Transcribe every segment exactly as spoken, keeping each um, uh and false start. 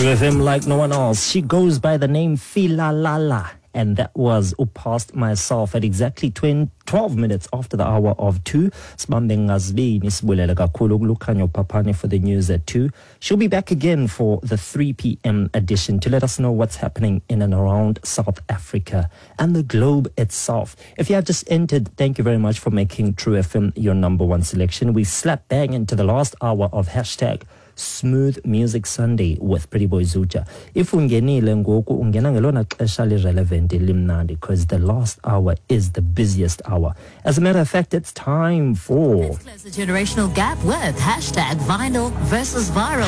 True F M like no one else. She goes by the name Filalala. And that was Upast Myself at exactly twelve minutes after the hour of two. Sibambe ngazibini sibulele kakhulu kuLukhanyo Papane for the news at two. She'll be back again for the three p.m. edition to let us know what's happening in and around South Africa and the globe itself. If you have just entered, thank you very much for making True F M your number one selection. We slap bang into the last hour of hashtag Smooth Music Sunday with Pretty Boy Zucha. If ungenile ngoku ungena ngelona xesha relevant limnandi, because the last hour is the busiest hour. As a matter of fact, it's time for Let's close the generational gap with hashtag vinyl versus viral.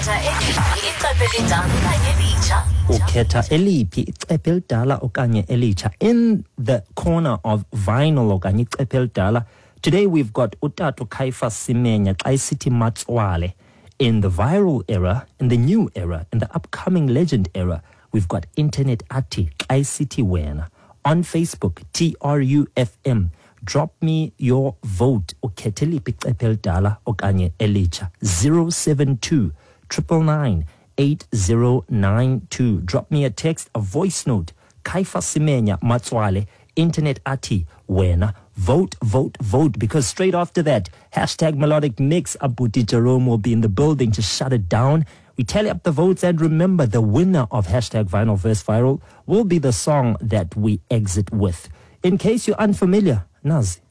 Ukhetha eliphi ixephe elidala okanye elitsha. In the corner of vinyl okanye ixephe elidala, today we've got Utatu Kaifa Simenya xa isithi Matswale. In the viral era, in the new era, in the upcoming legend era, we've got Internet Ati, I C T Wena. On Facebook, T R U F M. Drop me your vote. Ukheteli pixepel dala okanye elicha. zero seven two, nine nine nine, eight zero nine two. Drop me a text, a voice note. Kaifa Simenya Matswale, Internet Ati Wena. Vote, vote, vote, because straight after that, hashtag Melodic Mix, Abuti Jerome will be in the building to shut it down. We tally up the votes, and remember, the winner of hashtag Vinyl versus Viral will be the song that we exit with. In case you're unfamiliar, Nazi,